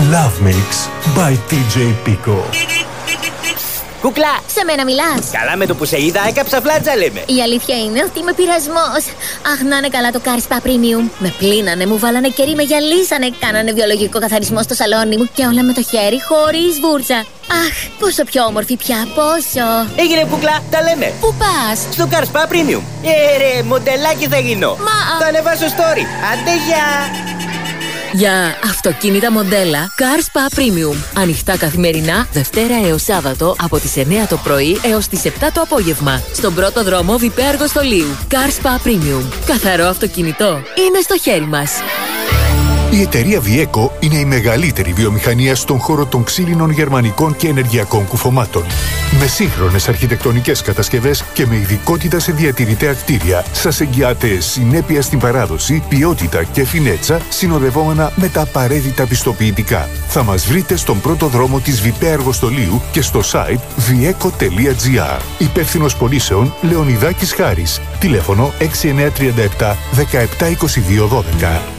Love Mix by TJ Pico. Κούκλα, σε μένα μιλάς? Καλά, με το που σε είδα έκαψα φλάτσα, λέμε. Η αλήθεια είναι ότι είμαι πειρασμός. Αχ, να είναι καλά το Car Spa Premium. Με πλύνανε, μου βάλανε κερί, με γυαλίσανε. Κάνανε βιολογικό καθαρισμό στο σαλόνι μου και όλα με το χέρι, χωρίς βούρτσα. Αχ, πόσο πιο όμορφη πια, πόσο. Έγινε, Κούκλα, τα λέμε. Πού πας? Στο Car Spa Premium. Ρε, μοντελάκι θα γίνω. Θα ανεβάσω story. Άντε, γεια. Για αυτοκίνητα μοντέλα Car Spa Premium. Ανοιχτά καθημερινά, Δευτέρα έως Σάββατο, από τις 9 το πρωί έως τις 7 το απόγευμα. Στον πρώτο δρόμο Βιπέ Αργοστολίου. Car Spa Premium. Καθαρό αυτοκίνητο είναι στο χέρι μας. Η εταιρεία Vieco είναι η μεγαλύτερη βιομηχανία στον χώρο των ξύλινων γερμανικών και ενεργειακών κουφωμάτων. Με σύγχρονες αρχιτεκτονικές κατασκευές και με ειδικότητα σε διατηρητέα κτίρια, σας εγγυάται συνέπεια στην παράδοση, ποιότητα και φινέτσα, συνοδευόμενα με τα απαραίτητα πιστοποιητικά. Θα μας βρείτε στον πρώτο δρόμο της Βιπέ Αργοστολίου και στο site vieco.gr. Υπεύθυνος πωλήσεων Λεωνιδάκης Χάρης. Τηλέφωνο 6937 1722 12.